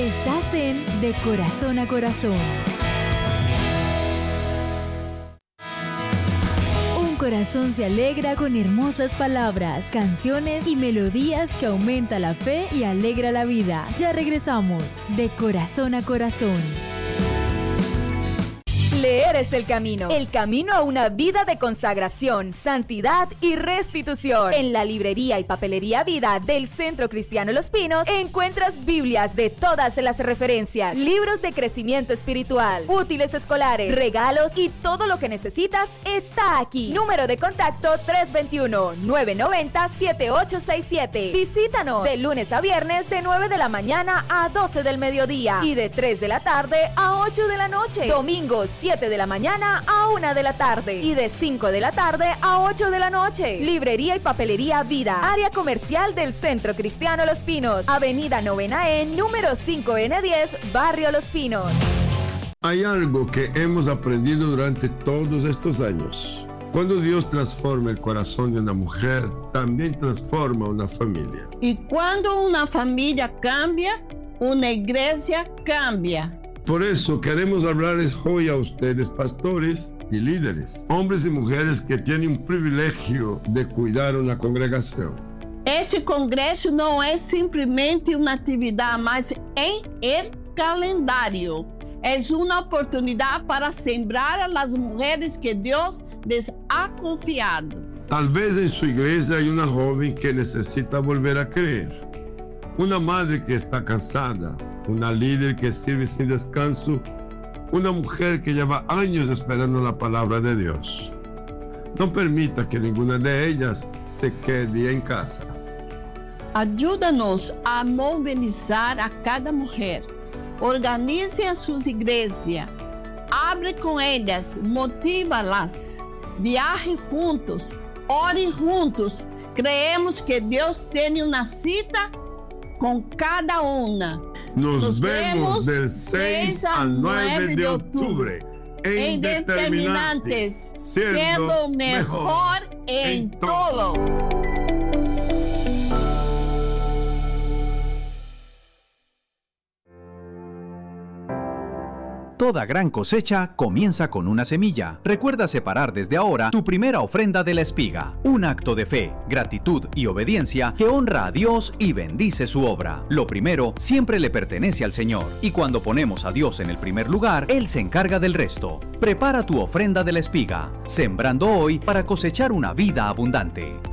Estás en De Corazón a Corazón. Un corazón se alegra con hermosas palabras, canciones y melodías que aumenta la fe y alegra la vida. Ya regresamos. De Corazón a Corazón. Leer es el camino a una vida de consagración, santidad y restitución. En la librería y papelería Vida del Centro Cristiano Los Pinos encuentras Biblias de todas las referencias, libros de crecimiento espiritual, útiles escolares, regalos y todo lo que necesitas está aquí. Número de contacto 321-990-7867. Visítanos de lunes a viernes de 9 de la mañana a 12 del mediodía y de 3 de la tarde a 8 de la noche. Domingos 7 de la mañana a 1 de la tarde y de 5 de la tarde a 8 de la noche. Librería y papelería Vida, área comercial del Centro Cristiano Los Pinos, Avenida 9E, número 5N10, Barrio Los Pinos. Hay algo que hemos aprendido durante todos estos años. Cuando Dios transforma el corazón de una mujer, también transforma una familia. Y cuando una familia cambia, una iglesia cambia. Por eso queremos hablarles hoy a ustedes, pastores y líderes, hombres y mujeres que tienen un privilegio de cuidar una congregación. Esse congresso não é simplesmente uma atividade, mas em el calendário. É uma oportunidade para sembrar as mulheres que Deus les ha confiado. Tal vez en su iglesia hay una joven que necesita volver a creer, una madre que está cansada, una líder que sirve sin descanso, una mujer que lleva años esperando la palabra de Dios. No permita que ninguna de ellas se quede en casa. Ajuda-nos a mobilizar a cada mulher. Organize as suas igrejas. Abre com elas, motiva-las. Viaje juntos, ore juntos. Creemos que Deus tem uma cita com cada uma. Nos vemos del 6 al 9 de octubre en Determinantes, siendo mejor en todo. Toda gran cosecha comienza con una semilla. Recuerda separar desde ahora tu primera ofrenda de la espiga. Un acto de fe, gratitud y obediencia que honra a Dios y bendice su obra. Lo primero siempre le pertenece al Señor. Y cuando ponemos a Dios en el primer lugar, Él se encarga del resto. Prepara tu ofrenda de la espiga, sembrando hoy para cosechar una vida abundante.